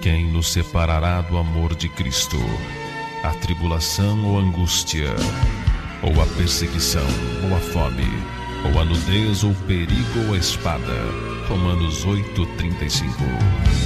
Quem nos separará do amor de Cristo? A tribulação ou a angústia? Ou a perseguição ou a fome? Ou a nudez ou o perigo ou a espada? Romanos 8:35.